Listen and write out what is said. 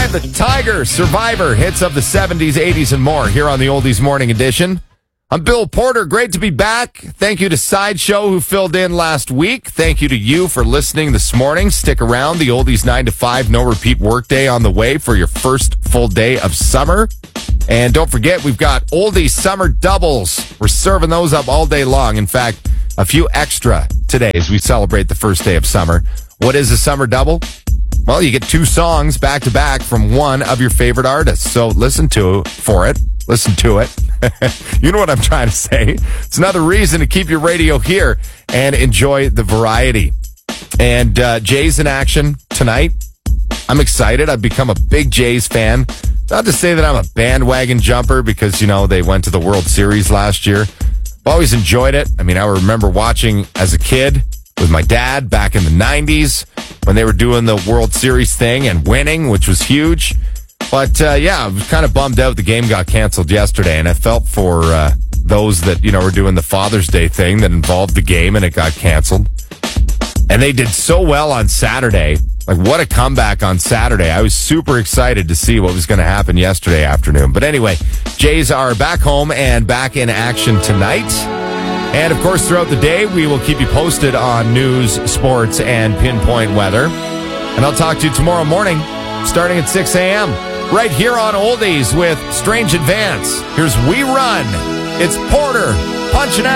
Eye the Tiger, Survivor, hits of the 70s, 80s, and more here on the Oldies Morning Edition. I'm Bill Porter. Great to be back. Thank you to Sideshow who filled in last week. Thank you to you for listening this morning. Stick around. The Oldies 9 to 5 no repeat workday on the way for your first full day of summer. And don't forget, we've got Oldies Summer Doubles. We're serving those up all day long. In fact, a few extra today as we celebrate the first day of summer. What is a summer double? Well, you get 2 songs back to back from one of your favorite artists. So listen to it. Listen to it. You know what I'm trying to say. It's another reason to keep your radio here and enjoy the variety. And Jays in action tonight. I'm excited. I've become a big Jays fan. Not to say that I'm a bandwagon jumper because, they went to the World Series last year. I've always enjoyed it. I mean, I remember watching as a kid with my dad back in the 90s when they were doing the World Series thing and winning, which was huge. But, I was kind of bummed out the game got canceled yesterday, and I felt for those that, were doing the Father's Day thing that involved the game and it got canceled. And they did so well on Saturday. Like, what a comeback on Saturday. I was super excited to see what was going to happen yesterday afternoon. But anyway, Jays are back home and back in action tonight. And, of course, throughout the day, we will keep you posted on news, sports, and pinpoint weather. And I'll talk to you tomorrow morning, starting at 6 a.m., right here on Oldies with Strange Advance. Here's We Run. It's Porter punching out.